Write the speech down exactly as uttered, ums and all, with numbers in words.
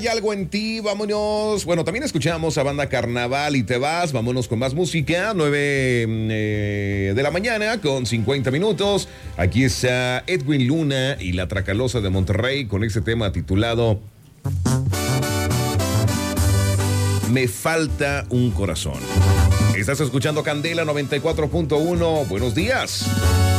Hay algo en ti, vámonos. Bueno, también escuchamos a banda Carnaval y Te Vas. Vámonos con más música. nueve eh, de la mañana con cincuenta minutos. Aquí está Edwin Luna y la Tracalosa de Monterrey con ese tema titulado Me falta un corazón. Estás escuchando Candela noventa y cuatro punto uno. Buenos días.